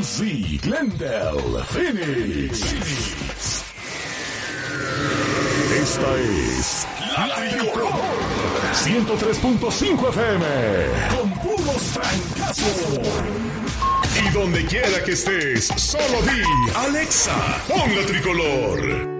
Z, Glendale, Phoenix. Esta es La Tricolor 103.5 FM con puros francazos. Y donde quiera que estés, solo di Alexa, pon La Tricolor.